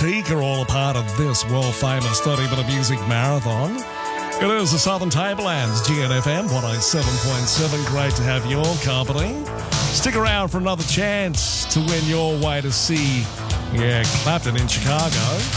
Antique are all a part of this world-famous 30-minute music marathon. It is the Southern Tablelands, GNFM 107.7. Great to have your company. Stick around for another chance to win your way to see Clapton in Chicago.